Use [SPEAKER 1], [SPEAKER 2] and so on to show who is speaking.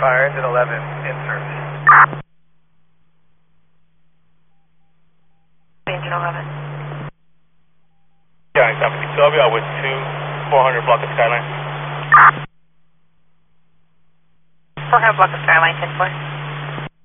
[SPEAKER 1] fire engine 11 in service.
[SPEAKER 2] Engine 11.
[SPEAKER 3] Yeah, copy. Sylvia with 400 block of Skyline.
[SPEAKER 2] 400 block of Skyline, 10-4.